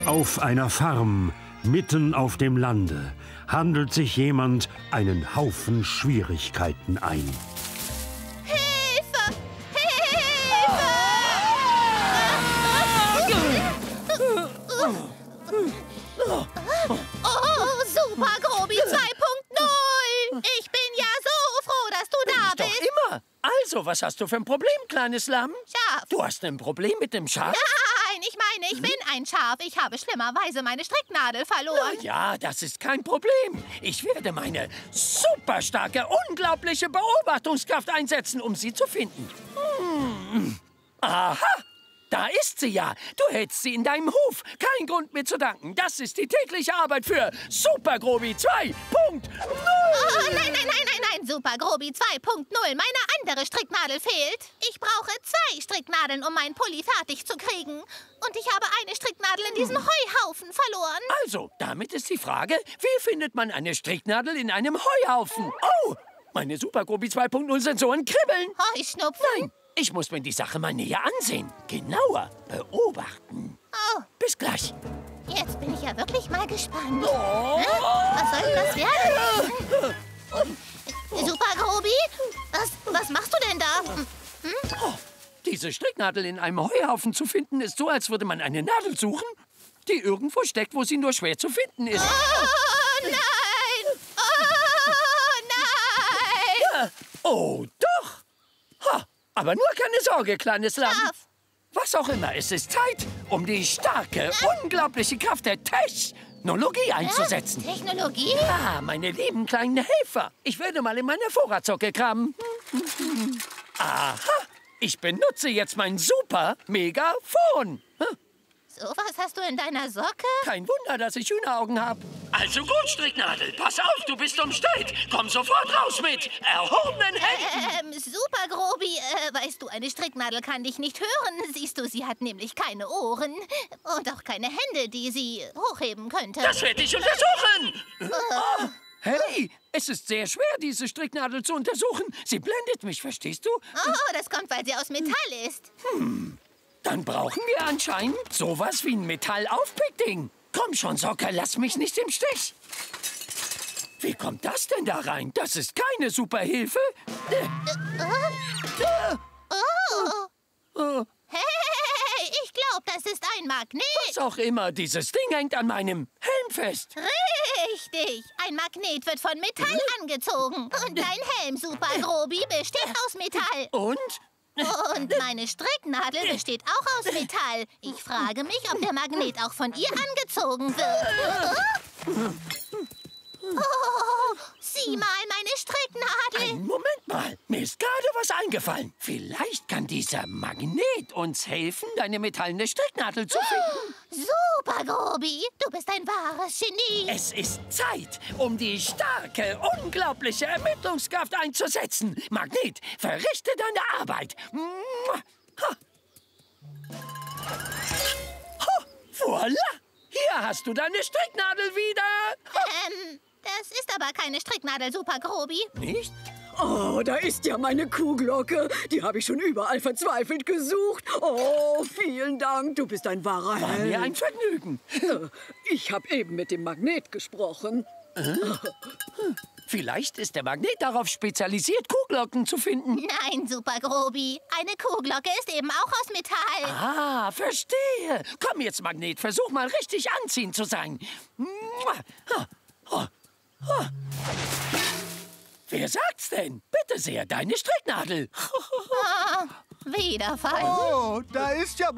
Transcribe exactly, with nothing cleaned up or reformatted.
Auf einer Farm, mitten auf dem Lande, handelt sich jemand einen Haufen Schwierigkeiten ein. Hilfe! Hilfe! Oh, Super Grobi zwei Punkt null! Ich bin ja so froh, dass du da Bin ich bist. doch immer. Also, was hast du für ein Problem, kleines Lamm? Schaf. Du hast ein Problem mit dem Schaf? Nein, ich meine, ich bin ein Schaf. Ich habe schlimmerweise meine Stricknadel verloren. Na ja, das ist kein Problem. Ich werde meine super starke, unglaubliche Beobachtungskraft einsetzen, um sie zu finden. Hm. Aha, da ist sie ja. Du hältst sie in deinem Hof. Kein Grund mir zu danken. Das ist die tägliche Arbeit für Super Grobi zwei Punkt null. Oh, nein, nein, nein, nein, nein, Super Grobi zwei Punkt null. Meine andere Stricknadel fehlt. Ich brauche zwei Stricknadeln, um meinen Pulli fertig zu kriegen. Und ich habe eine Stricknadel in diesen Heuhaufen verloren. Also, damit ist die Frage, wie findet man eine Stricknadel in einem Heuhaufen? Oh, meine Super Grobi zwei Punkt null Sensoren kribbeln. Heuschnupfen? Nein, ich muss mir die Sache mal näher ansehen. Genauer beobachten. Oh, Bis gleich. jetzt bin ich ja wirklich mal gespannt. Oh. Hä? Was soll denn das werden? Super Grobi? Was, was machst du denn da? Hm? Oh, diese Stricknadel in einem Heuhaufen zu finden, ist so, als würde man eine Nadel suchen, die irgendwo steckt, wo sie nur schwer zu finden ist. Oh, nein! Oh, nein! Oh, doch! Ha, aber nur keine Sorge, kleines Lamm. Schaf. Was auch immer, es ist Zeit, um die starke, unglaubliche Kraft der Technologie einzusetzen. Technologie? Ah, meine lieben kleinen Helfer. Ich werde mal in meine Vorratsocke kramen. Aha, ich benutze jetzt mein super Megafon. So was hast du in deiner Socke? Kein Wunder, dass ich Hühneraugen habe. Also gut, Stricknadel, pass auf, du bist umstellt. Komm sofort raus mit erhobenen Händen. Ähm, Super Grobi, äh, weißt du, eine Stricknadel kann dich nicht hören. Siehst du, sie hat nämlich keine Ohren. Und auch keine Hände, die sie hochheben könnte. Das werde ich untersuchen. Oh, hey, es ist sehr schwer, diese Stricknadel zu untersuchen. Sie blendet mich, verstehst du? Oh, das kommt, weil sie aus Metall ist. Hm. Dann brauchen wir anscheinend sowas wie ein Metallaufpickding. Komm schon, Socke, lass mich nicht im Stich. Wie kommt das denn da rein? Das ist keine Superhilfe. Äh. Äh. Oh. Oh. Hey, ich glaube, das ist ein Magnet. Was auch immer, dieses Ding hängt an meinem Helm fest. Richtig. Ein Magnet wird von Metall angezogen. Und dein Helm, Super Grobi, besteht aus Metall. Und? Und meine Stricknadel besteht auch aus Metall. Ich frage mich, ob der Magnet auch von ihr angezogen wird. Oh, sieh mal, meine Stricknadel. Ein Moment mal, mir ist gerade was eingefallen. Vielleicht kann dieser Magnet uns helfen, deine metallene Stricknadel zu finden. Super, Grobi, du bist ein wahres Genie. Es ist Zeit, um die starke, unglaubliche Ermittlungskraft einzusetzen. Magnet, verrichte deine Arbeit. Ha. Ha, voilà! Hier hast du deine Stricknadel wieder. Ähm, das ist aber keine Stricknadel, Super Grobi. Nicht? Oh, da ist ja meine Kuhglocke. Die habe ich schon überall verzweifelt gesucht. Oh, vielen Dank. Du bist ein wahrer War Held. mir ein Vergnügen. Ich habe eben mit dem Magnet gesprochen. Äh? Vielleicht ist der Magnet darauf spezialisiert, Kuhglocken zu finden. Nein, Super Grobi. Eine Kuhglocke ist eben auch aus Metall. Ah, verstehe. Komm jetzt, Magnet, versuch mal richtig anziehend zu sein. Wer sagt's denn? Bitte sehr, deine Stricknadel. Ah, Wiederfall. Oh, da ist ja